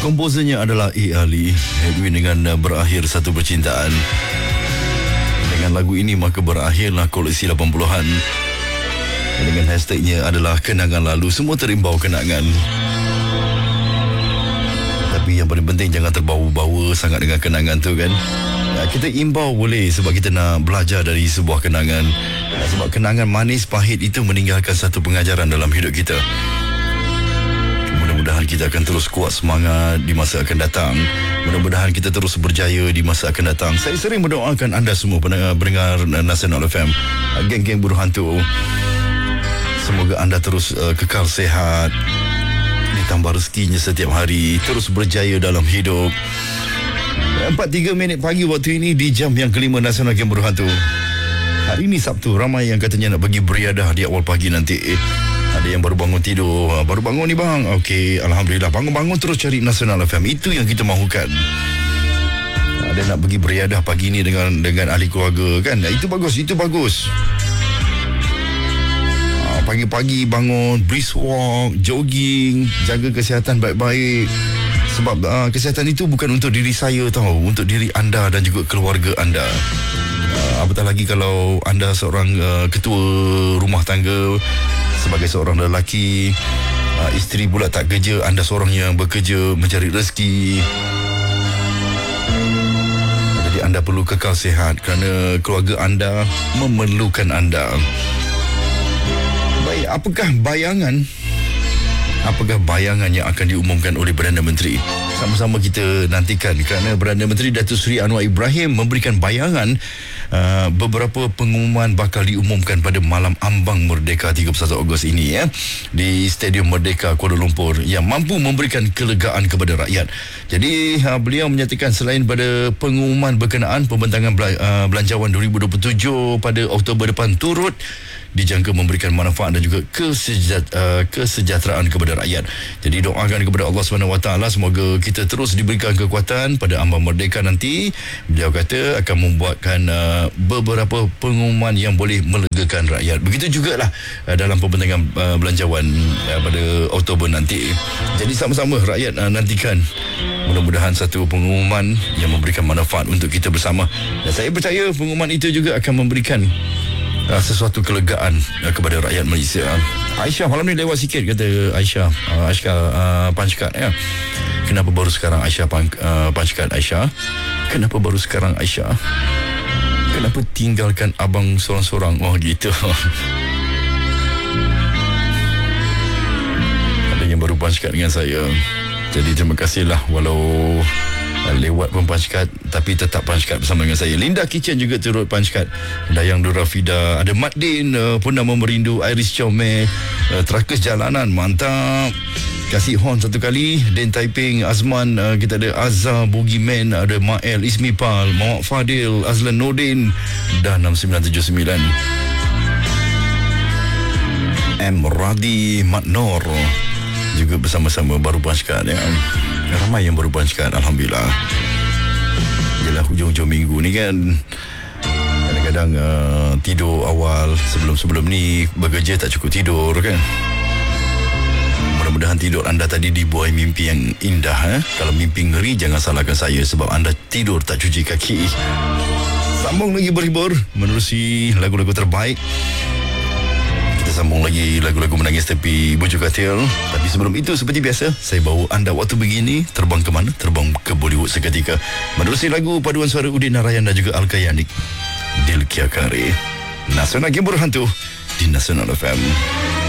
Komposernya adalah A. Ali. Edwin dengan Berakhir Satu Percintaan. Dengan lagu ini maka berakhirlah koleksi 80-an. Dengan hashtagnya adalah Kenangan Lalu. Semua terimbau kenangan. Tapi yang paling penting jangan terbawa-bawa sangat dengan kenangan tu kan. Kita imbau boleh sebab kita nak belajar dari sebuah kenangan. Sebab kenangan manis pahit itu meninggalkan satu pengajaran dalam hidup kita. Mudah-mudahan kita akan terus kuat semangat di masa akan datang. Mudah-mudahan kita terus berjaya di masa akan datang. Saya sering mendoakan anda semua pendengar Nasional FM, geng-geng buruh hantu. Semoga anda terus kekal sehat, ditambah rezekinya setiap hari, terus berjaya dalam hidup. 4.03 pagi waktu ini di jam yang kelima Nasional Geng Buruh Hantu. Hari ini Sabtu, ramai yang katanya nak pergi beriadah di awal pagi nanti. Ada yang baru bangun tidur. Baru bangun ni bang. Okey, Alhamdulillah. Bangun-bangun terus cari Nasional FM. Itu yang kita mahukan. Ada nak pergi beriadah pagi ni dengan ahli keluarga kan. Itu bagus, itu bagus. Pagi-pagi bangun, brisk walk, jogging, jaga kesihatan baik-baik. Sebab kesihatan itu bukan untuk diri saya tahu, untuk diri anda dan juga keluarga anda. Apatah lagi kalau anda seorang ketua rumah tangga, sebagai seorang lelaki, isteri pula tak kerja, anda seorang yang bekerja mencari rezeki. Jadi anda perlu kekal sihat kerana keluarga anda memerlukan anda. Baik, apakah bayangan yang akan diumumkan oleh Perdana Menteri? Sama-sama kita nantikan kerana Perdana Menteri Datuk Seri Anwar Ibrahim memberikan bayangan beberapa pengumuman bakal diumumkan pada malam ambang Merdeka 31 Ogos ini di Stadium Merdeka Kuala Lumpur yang mampu memberikan kelegaan kepada rakyat. Jadi beliau menyatakan selain pada pengumuman berkenaan pembentangan belanjawan 2027 pada Oktober depan turut dijangka memberikan manfaat dan juga kesejahteraan kepada rakyat. Jadi doakan kepada Allah SWT semoga kita terus diberikan kekuatan pada ambang merdeka nanti. Beliau kata akan membuatkan beberapa pengumuman yang boleh melegakan rakyat. Begitu jugalah dalam pembentangan belanjawan pada Oktober nanti. Jadi sama-sama rakyat nantikan mudah-mudahan satu pengumuman yang memberikan manfaat untuk kita bersama. Dan saya percaya pengumuman itu juga akan memberikan sesuatu kelegaan kepada rakyat Malaysia. Aisyah malam ni lewat sikit kata Aisyah Panchkat ya. Kenapa baru sekarang Aisyah Panchkat Aisyah? Kenapa baru sekarang Aisyah? Kenapa tinggalkan abang sorang-sorang? Oh gitu. Ada yang baru Panchkat dengan saya. Jadi terima kasihlah walau lewat pun Panchkat tapi tetap Panchkat bersama dengan saya. Linda Kitchen juga turut Panchkat. Dayang Durafida, ada Mat Din, Purnama Merindu, Iris Chomel, Trakus Jalanan, mantap. Kasih horn satu kali. Den Taiping, Azman, kita ada Azhar, Boogeyman, ada Mael, Ismi Pal, Muhammad Fadil, Azlan Nordin dan 6979. M. Radi, Mat Nor juga bersama-sama baru Panchkat ya. Ramai yang baru Panchkat, Alhamdulillah. Yalah hujung-hujung minggu ni kan kadang-kadang tidur awal. Sebelum ni bekerja tak cukup tidur kan. Mudah-mudahan tidur anda tadi dibuai mimpi yang indah. Kalau mimpi ngeri jangan salahkan saya sebab anda tidur tak cuci kaki. Sambung lagi berhibur menerusi lagu-lagu terbaik. Sambung lagi lagu-lagu menangis tepi Bujuk Katil. Tapi sebelum itu seperti biasa saya bawa anda waktu begini terbang ke mana? Terbang ke Bollywood seketika menerusi lagu paduan suara Udin Narayan dan juga Al-Kayanik, Dil Kya Kare. Nasional Geng Buruh Hantu di Nasional FM.